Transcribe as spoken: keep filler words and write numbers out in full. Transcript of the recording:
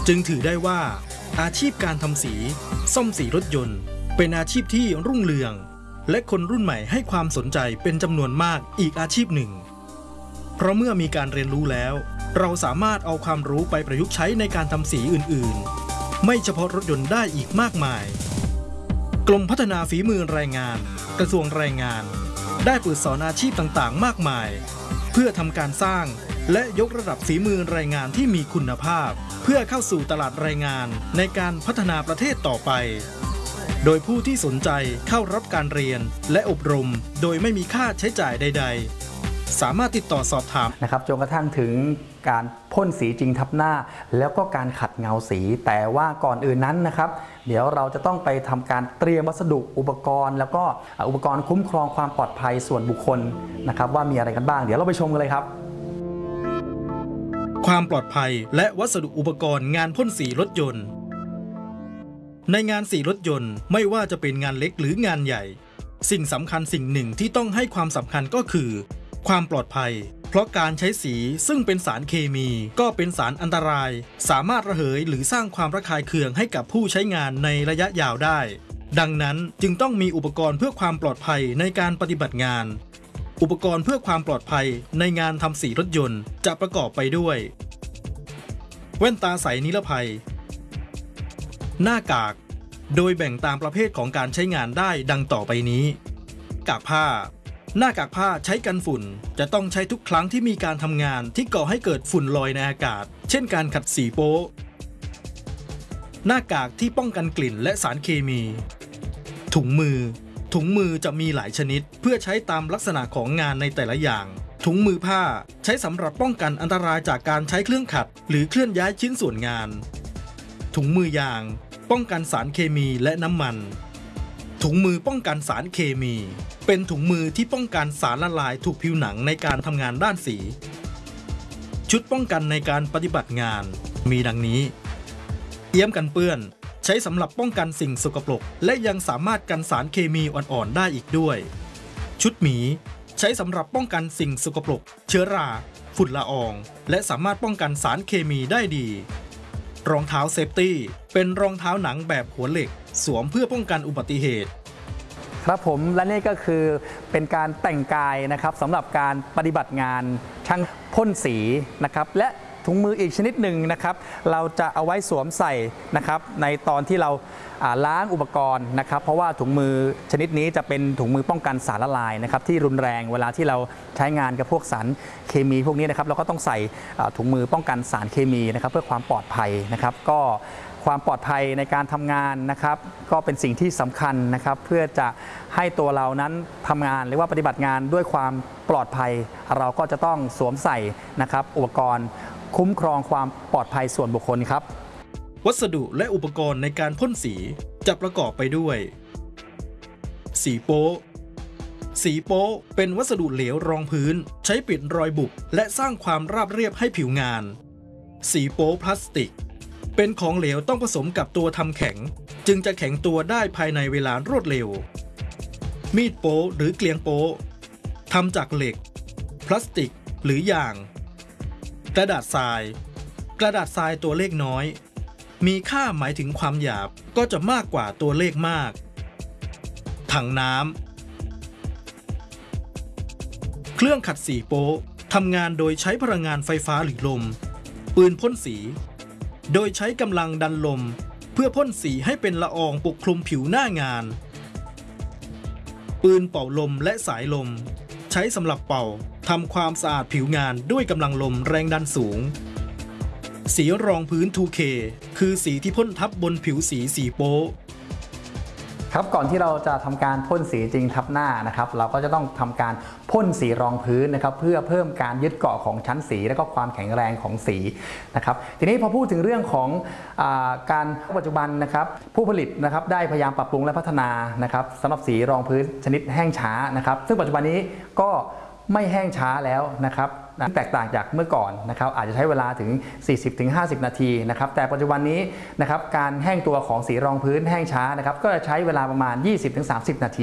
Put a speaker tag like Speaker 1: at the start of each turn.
Speaker 1: จึงถือได้ว่าอาชีพการทำสีซ่อมสีรถยนต์เป็นอาชีพที่รุ่งเรืองและคนรุ่นใหม่ให้ความสนใจเป็นจำนวนมากอีกอาชีพหนึ่งเพราะเมื่อมีการเรียนรู้แล้วเราสามารถเอาความรู้ไปประยุกต์ใช้ในการทำสีอื่นๆไม่เฉพาะรถยนต์ได้อีกมากมายกรมพัฒนาฝีมือแรงงานกระทรวงแรงงานได้เปิดสอนอาชีพต่างๆมากมายเพื่อทำการสร้างและยกระดับฝีมือแรงงานที่มีคุณภาพเพื่อเข้าสู่ตลาดแรงงานในการพัฒนาประเทศต่อไปโดยผู้ที่สนใจเข้ารับการเรียนและอบรมโดยไม่มีค่าใช้จ่ายใดๆสามารถติดต่อสอบถาม
Speaker 2: นะครับจนกระทั่งถึงการพ่นสีจริงทับหน้าแล้วก็การขัดเงาสีแต่ว่าก่อนอื่นนั้นนะครับเดี๋ยวเราจะต้องไปทำการเตรียมวัสดุอุปกรณ์แล้วก็อุปกรณ์คุ้มครองความปลอดภัยส่วนบุคคลนะครับว่ามีอะไรกันบ้างเดี๋ยวเราไปชมกันเลยครับ
Speaker 1: ความปลอดภัยและวัสดุอุปกรณ์งานพ่นสีรถยนต์ในงานสีรถยนต์ไม่ว่าจะเป็นงานเล็กหรืองานใหญ่สิ่งสำคัญสิ่งหนึ่งที่ต้องให้ความสำคัญก็คือความปลอดภัยเพราะการใช้สีซึ่งเป็นสารเคมีก็เป็นสารอันตรายสามารถระเหยหรือสร้างความระคายเคืองให้กับผู้ใช้งานในระยะยาวได้ดังนั้นจึงต้องมีอุปกรณ์เพื่อความปลอดภัยในการปฏิบัติงานอุปกรณ์เพื่อความปลอดภัยในงานทำสีรถยนต์จะประกอบไปด้วยแว่นตาใสนิรภัยหน้ากากโดยแบ่งตามประเภทของการใช้งานได้ดังต่อไปนี้กากผ้าหน้ากากผ้าใช้กันฝุ่นจะต้องใช้ทุกครั้งที่มีการทำงานที่ก่อให้เกิดฝุ่นลอยในอากาศเช่นการขัดสีโป๊ะหน้ากากที่ป้องกันกลิ่นและสารเคมีถุงมือถุงมือจะมีหลายชนิดเพื่อใช้ตามลักษณะของงานในแต่ละอย่างถุงมือผ้าใช้สำหรับป้องกันอันตรายจากการใช้เครื่องขัดหรือเคลื่อนย้ายชิ้นส่วนงานถุงมือยางป้องกันสารเคมีและน้ำมันถุงมือป้องกันสารเคมีเป็นถุงมือที่ป้องกันสารละลายถูกผิวหนังในการทำงานด้านสีชุดป้องกันในการปฏิบัติงานมีดังนี้เอี้ยมกันเปื้อนใช้สำหรับป้องกันสิ่งสกปรกและยังสามารถกันสารเคมีอ่อนๆได้อีกด้วยชุดหมีใช้สำหรับป้องกันสิ่งสกปรกเชื้อราฝุ่นละอองและสามารถป้องกันสารเคมีได้ดีรองเท้าเซฟตี้เป็นรองเท้าหนังแบบหัวเหล็กสวมเพื่อป้องกันอุบัติเหตุ
Speaker 2: ครับผมและนี่ก็คือเป็นการแต่งกายนะครับสำหรับการปฏิบัติงานช่างพ่นสีนะครับและถุงมืออีกชนิดหนึ่งนะครับเราจะเอาไว้สวมใส่นะครับในตอนที่เราล้างอุปกรณ์นะครับเพราะว่าถุงมือชนิดนี้จะเป็นถุงมือป้องกันสารละลายนะครับที่รุนแรงเวลาที่เราใช้งานกับพวกสารเคมีพวกนี้นะครับเราก็ต้องใส่ถุงมือป้องกันสารเคมีนะครับเพื่อความปลอดภัยนะครับก็ความปลอดภัยในการทำงานนะครับก็เป็นสิ่งที่สำคัญนะครับเพื่อจะให้ตัวเรานั้นทำงานหรือว่าปฏิบัติงานด้วยความปลอดภัยเราก็จะต้องสวมใส่นะครับอุปกรณ์คุ้มครองความปลอดภัยส่วนบุคคลครับ
Speaker 1: วัสดุและอุปกรณ์ในการพ่นสีจะประกอบไปด้วยสีโป๊ะสีโป๊ะเป็นวัสดุเหลวรองพื้นใช้ปิดรอยบุบและสร้างความราบเรียบให้ผิวงานสีโป๊ะพลาสติกเป็นของเหลวต้องผสมกับตัวทำแข็งจึงจะแข็งตัวได้ภายในเวลารวดเร็วมีดโป๊ะหรือเกลียงโป๊ะทำจากเหล็กพลาสติกหรือยางกระดาษทรายกระดาษทรายตัวเลขน้อยมีค่าหมายถึงความหยาบก็จะมากกว่าตัวเลขมากถังน้ำเครื่องขัดสีโป๊ะทำงานโดยใช้พลังงานไฟฟ้าหรือลมปืนพ่นสีโดยใช้กำลังดันลมเพื่อพ่นสีให้เป็นละอองปกคลุมผิวหน้างานปืนเป่าลมและสายลมใช้สำหรับเป่าทำความสะอาดผิวงานด้วยกำลังลมแรงดันสูงสีรองพื้น ทู เค คือสีที่พ่นทับบนผิวสีสีโป๊ะ
Speaker 2: ครับก่อนที่เราจะทำการพ่นสีจริงทับหน้านะครับเราก็จะต้องทำการพ่นสีรองพื้นนะครับเพื่อเพิ่มการยึดเกาะของชั้นสีและก็ความแข็งแรงของสีนะครับทีนี้พอพูดถึงเรื่องของอาการปัจจุบันนะครับผู้ผลิตนะครับได้พยายามปรับปรุงและพัฒนานะครับสำหรับสีรองพื้นชนิดแห้งช้านะครับซึ่งปัจจุบันนี้ก็ไม่แห้งช้าแล้วนะครับแตกต่างจากเมื่อก่อนนะครับอาจจะใช้เวลาถึง สี่สิบถึงห้าสิบ นาทีนะครับแต่ปัจจุบันนี้นะครับการแห้งตัวของสีรองพื้นแห้งช้านะครับก็จะใช้เวลาประมาณ ยี่สิบถึงสามสิบ นาที